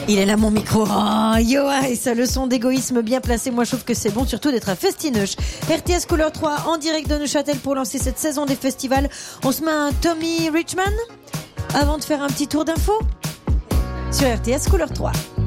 Il est là mon micro. Oh, Yoa, et sa leçon d'égoïsme bien placée. Moi je trouve que c'est bon surtout d'être à Festineuch. RTS Couleur 3 en direct de Neuchâtel pour lancer cette saison des festivals. On se met un Tommy Richman avant de faire un petit tour d'info sur RTS Couleur 3.